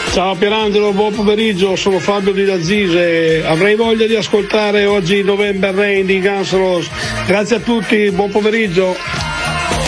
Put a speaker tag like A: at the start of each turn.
A: Ciao Pierangelo, buon pomeriggio, sono Fabio di Lazise. Avrei voglia di ascoltare oggi November Rain di Guns N' Roses. Grazie a tutti, buon pomeriggio.